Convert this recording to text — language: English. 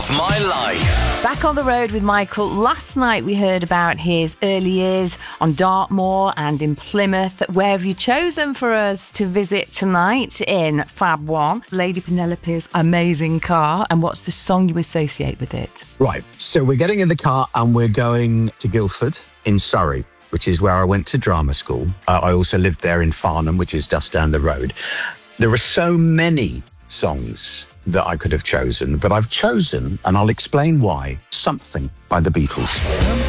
of my life. Back on the road with Michael. Last night we heard about his early years on Dartmoor and in Plymouth. Where have you chosen for us to visit tonight in Fab 1? Lady Penelope's amazing car. And what's the song you associate with it? Right, so we're getting in the car and we're going to Guildford in Surrey, which is where I went to drama school. I also lived there in Farnham, which is just down the road. There are so many songs that I could have chosen, but I've chosen, and I'll explain why, Something by the Beatles.